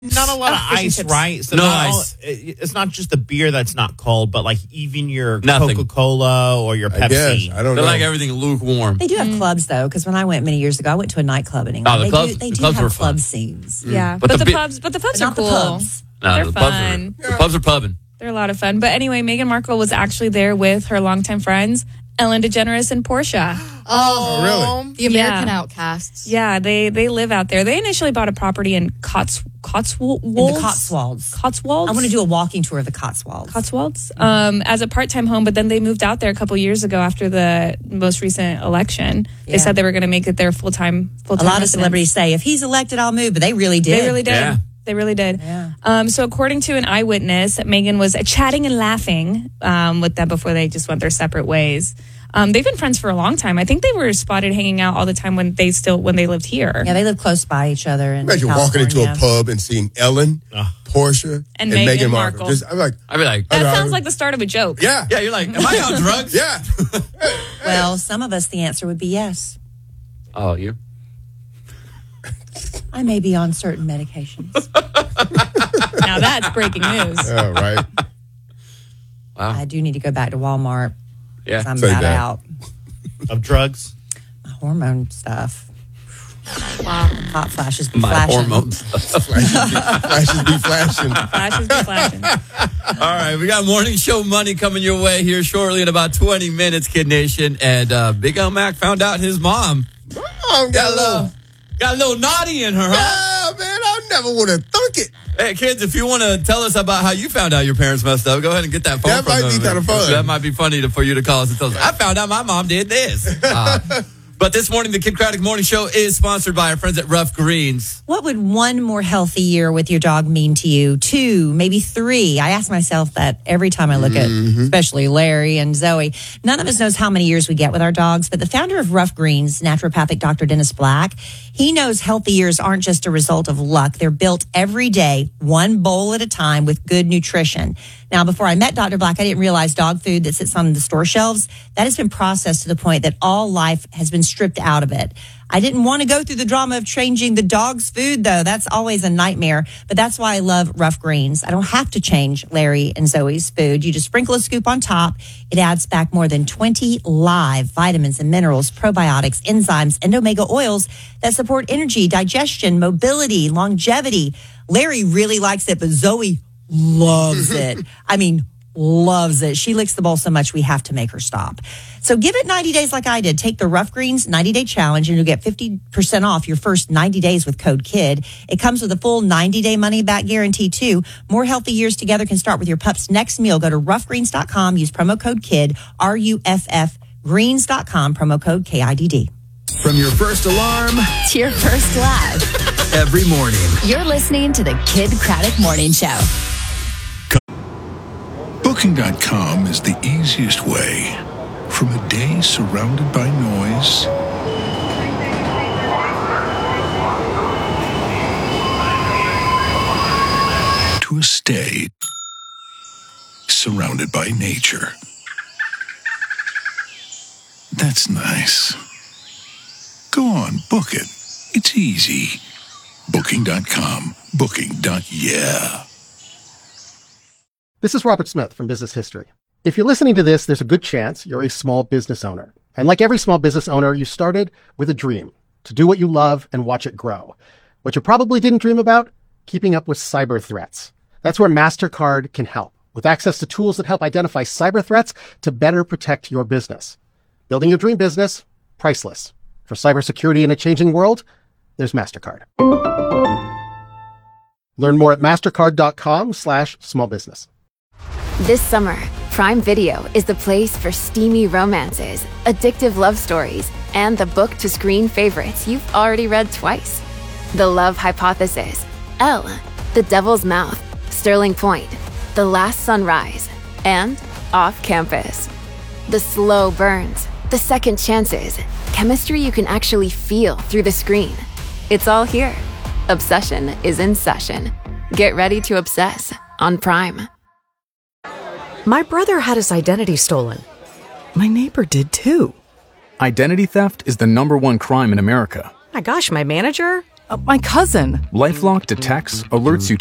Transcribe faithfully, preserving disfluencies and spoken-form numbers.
Not a lot of Oh, fish and ice, chips. right? So No not all- ice. it- it's not just the beer that's not cold, but like even your Nothing. Coca-Cola or your I guess. Pepsi. I don't They know. like everything lukewarm. They do have clubs, though, because when I went many years ago, I went to a nightclub in England. Oh, the they clubs- do, they the do clubs were have fun. club scenes. Yeah, But but, the the, bi- pubs, but the pubs But are not the cool. pubs. No, They're the pubs fun. are the pubs are pubbing. They're a lot of fun. But anyway, Meghan Markle was actually there with her longtime friends, Ellen DeGeneres and Portia. Oh, really? The American Yeah. outcasts. Yeah, they they live out there. They initially bought a property in Cots Cotswolds. In the Cotswolds. Cotswolds. I want to do a walking tour of the Cotswolds. Cotswolds um, as a part-time home, but then they moved out there a couple years ago after the most recent election. They Yeah. said they were going to make it their full-time A full-time lot of residence. celebrities say, if he's elected, I'll move. But they really did. They really did. Yeah. They really did. Yeah. Um, so according to an eyewitness, Meghan was chatting and laughing um, with them before they just went their separate ways. Um, they've been friends for a long time. I think they were spotted hanging out all the time when they still when they lived here. Yeah, they live close by each other. In Imagine walking into a California. pub and seeing Ellen, Portia, And and, Meghan Meghan Markle. Markle. Just, I'm like, I'd be like, That Okay. sounds like the start of a joke. yeah, yeah, you're like, am I on drugs? yeah. Well, some of us, the answer would be yes. Oh, you? I may be on certain medications. Now that's breaking news. Yeah, right. I do need to go back to Walmart. Yeah. I'm Say about that. out. Of drugs. My hormone stuff. Wow. Hot flashes be My flashing. hormones. Flashes be flashing. Flashes be flashing. All right, we got morning show money coming your way here shortly in about twenty minutes, Kid Nation. And uh, Big L Mac found out his mom Oh, got a little, got a little naughty in her, huh? Yeah, man, I never would have thunk it. Hey, kids, if you want to tell us about how you found out your parents messed up, go ahead and get that phone That from might be them. kinda fun. That might be funny to, for you to call us and tell us, I found out my mom did this. Uh, but this morning, the Kid Craddock Morning Show is sponsored by our friends at Rough Greens. What would one more healthy year with your dog mean to you? Two, maybe three. I ask myself that every time I look Mm-hmm. at, especially Larry and Zoe. None of us knows how many years we get with our dogs, but the founder of Rough Greens, naturopathic Doctor Dennis Black, he knows healthy years aren't just a result of luck. They're built every day, one bowl at a time with good nutrition. Now, before I met Doctor Black, I didn't realize dog food that sits on the store shelves, that has been processed to the point that all life has been stripped out of it. I didn't want to go through the drama of changing the dog's food, though. That's always a nightmare. But that's why I love Rough Greens. I don't have to change Larry and Zoe's food. You just sprinkle a scoop on top. It adds back more than twenty live vitamins and minerals, probiotics, enzymes, and omega oils that support energy, digestion, mobility, longevity. Larry really likes it, but Zoe loves it. I mean, loves it. She licks the bowl so much we have to make her stop. So give it ninety days like I did. Take the Rough Greens ninety day challenge and you'll get fifty percent off your first ninety days with code KID. It comes with a full ninety day money back guarantee too. More healthy years together can start with your pup's next meal. Go to rough greens dot com. Use promo code KID, R U F F, greens dot com, promo code K I D D. From your first alarm To your first laugh. every morning. You're listening to the Kid Craddock Morning Show. Booking dot com is the easiest way from a day surrounded by noise to a stay surrounded by nature. That's nice. Go on, book it. It's easy. Booking dot com. Booking. Yeah. This is Robert Smith from Business History. If you're listening to this, there's a good chance you're a small business owner. And like every small business owner, you started with a dream to do what you love and watch it grow. What you probably didn't dream about, keeping up with cyber threats. That's where MasterCard can help, with access to tools that help identify cyber threats to better protect your business. Building your dream business, priceless. For cybersecurity in a changing world, there's MasterCard. Learn more at mastercard.com slash small business. This summer, Prime Video is the place for steamy romances, addictive love stories, and the book-to-screen favorites you've already read twice. The Love Hypothesis, Elle, The Devil's Mouth, Sterling Point, The Last Sunrise, and Off Campus. The slow burns, the second chances, chemistry you can actually feel through the screen. It's all here. Obsession is in session. Get ready to obsess on Prime. My brother had his identity stolen. My neighbor did too. Identity theft is the number one crime in America. My gosh, my manager? Uh, my cousin. LifeLock detects, alerts you